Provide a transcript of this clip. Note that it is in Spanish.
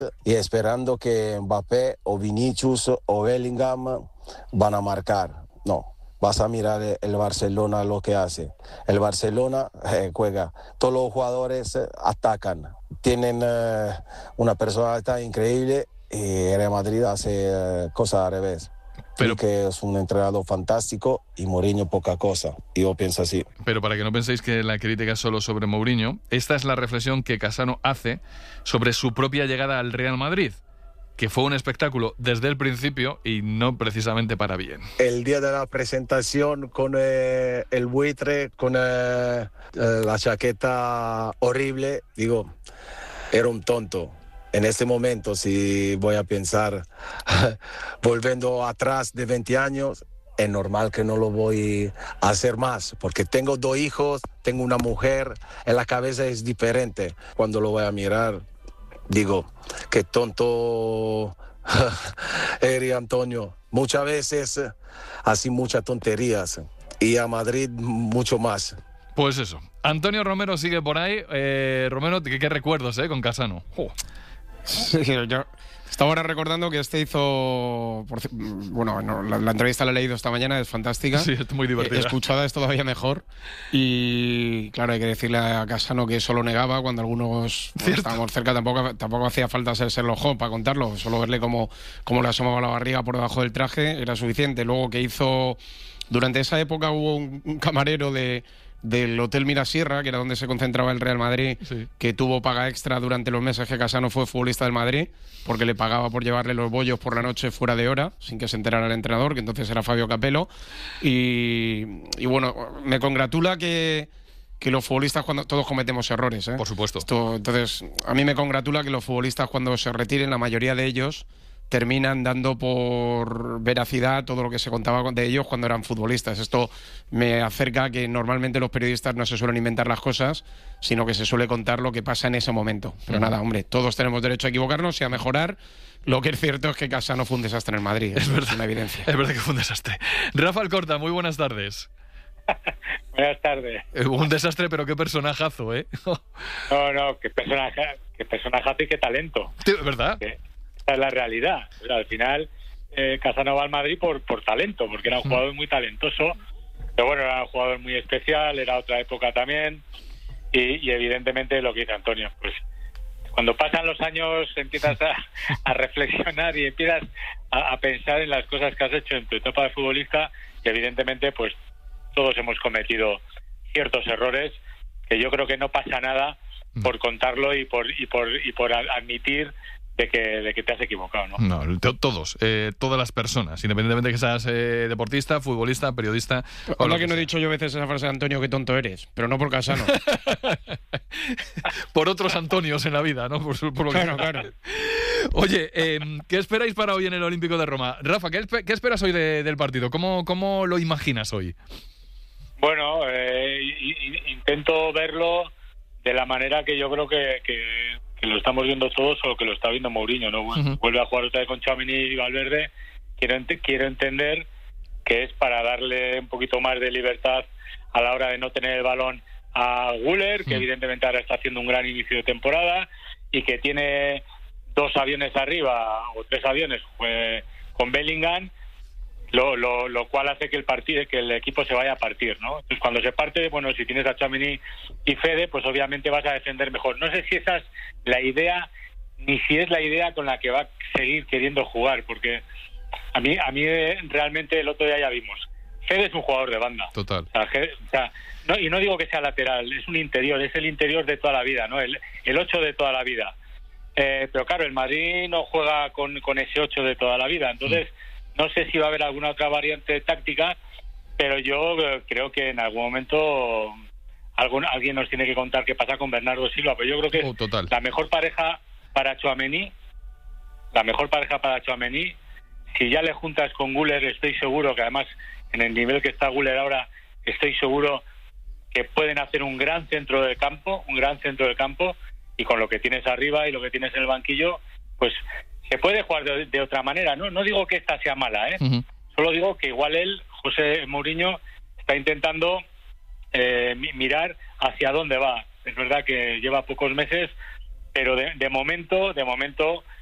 y esperando que Mbappé o Vinicius o Bellingham van a marcar. No, vas a mirar el Barcelona lo que hace. El Barcelona juega, todos los jugadores atacan, tienen una personalidad increíble y el Real Madrid hace cosas al revés. Pero que es un entrenador fantástico y Mourinho poca cosa. Yo pienso así. Pero para que no penséis que la crítica es solo sobre Mourinho, esta es la reflexión que Cassano hace sobre su propia llegada al Real Madrid, que fue un espectáculo desde el principio y no precisamente para bien. El día de la presentación con el buitre, con la chaqueta horrible, digo, era un tonto. En este momento, si voy a pensar, volviendo atrás de 20 años, es normal que no lo voy a hacer más, porque tengo 2 hijos, tengo una mujer, en la cabeza es diferente. Cuando lo voy a mirar, digo, qué tonto eres, Antonio. Muchas veces, así muchas tonterías, y a Madrid mucho más. Pues eso, Antonio Romero sigue por ahí. Romero, ¿qué recuerdos con Cassano? Sí, yo estaba ahora recordando que hizo... Bueno, la entrevista la he leído esta mañana, es fantástica. Sí, es muy divertida. Escuchada es todavía mejor. Y claro, hay que decirle a Cassano que eso lo negaba cuando algunos estábamos cerca. Tampoco hacía falta ser Sherlock Holmes para contarlo. Solo verle cómo le asomaba la barriga por debajo del traje era suficiente. Luego que hizo... Durante esa época hubo un camarero del Hotel Mirasierra, que era donde se concentraba el Real Madrid, sí, que tuvo paga extra durante los meses que Cassano fue futbolista del Madrid, porque le pagaba por llevarle los bollos por la noche fuera de hora, sin que se enterara el entrenador, que entonces era Fabio Capello. Y bueno, me congratula que los futbolistas, cuando todos cometemos errores, Por supuesto. Entonces, a mí me congratula que los futbolistas, cuando se retiren, la mayoría de ellos terminan dando por veracidad todo lo que se contaba de ellos cuando eran futbolistas. Esto me acerca a que normalmente los periodistas no se suelen inventar las cosas, sino que se suele contar lo que pasa en ese momento. Pero nada, hombre, todos tenemos derecho a equivocarnos y a mejorar. Lo que es cierto es que Cassano fue un desastre en el Madrid. Es verdad, una evidencia. Es verdad que fue un desastre. Rafa Alcorta, muy buenas tardes. Buenas tardes. Un desastre, pero qué personajazo, ¿eh? No, qué personajazo y qué talento. Sí, ¿verdad? Esa es la realidad. Pero al final, Cassano va al Madrid por talento, porque era un jugador muy talentoso. Pero bueno, era un jugador muy especial, era otra época también. Y evidentemente lo que dice Antonio, pues cuando pasan los años empiezas a reflexionar y empiezas a pensar en las cosas que has hecho en tu etapa de futbolista, y evidentemente pues todos hemos cometido ciertos errores, que yo creo que no pasa nada por contarlo y por admitir de que te has equivocado, ¿no? No, todos, todas las personas, independientemente de que seas deportista, futbolista, periodista. Hola, que no he dicho yo a veces esa frase de Antonio, qué tonto eres, pero no por Cassano. Por otros Antonios en la vida, ¿no? Por lo claro. Oye, ¿qué esperáis para hoy en el Olímpico de Roma? Rafa, ¿qué esperas hoy del partido? ¿Cómo lo imaginas hoy? Bueno, intento verlo de la manera que yo creo que lo estamos viendo todos, o que lo está viendo Mourinho, ¿no? Vuelve a jugar otra vez con Tchouaméni y Valverde. Quiero entender que es para darle un poquito más de libertad a la hora de no tener el balón a Güler, que evidentemente ahora está haciendo un gran inicio de temporada y que tiene 2 aviones arriba o 3 aviones con Bellingham, lo cual hace que el equipo se vaya a partir, ¿no? Entonces, cuando se parte, bueno, si tienes a Tchouaméni y Fede, pues obviamente vas a defender mejor. No sé si esa es la idea, ni si es la idea con la que va a seguir queriendo jugar, porque a mí realmente el otro día ya vimos. Fede es un jugador de banda. Total. O sea, no digo que sea lateral, es un interior, es el interior de toda la vida, ¿no? El 8 de toda la vida. Pero claro, el Madrid no juega con ese 8 de toda la vida, entonces no sé si va a haber alguna otra variante táctica, pero yo creo que en algún momento alguien nos tiene que contar qué pasa con Bernardo Silva. Pero yo creo que es la mejor pareja para Tchouaméni. Si ya le juntas con Güler, estoy seguro que además en el nivel que está Güler ahora, estoy seguro que pueden hacer un gran centro del campo, y con lo que tienes arriba y lo que tienes en el banquillo, pues se puede jugar de otra manera. No digo que esta sea mala, solo digo que igual José Mourinho, está intentando mirar hacia dónde va. Es verdad que lleva pocos meses, pero de momento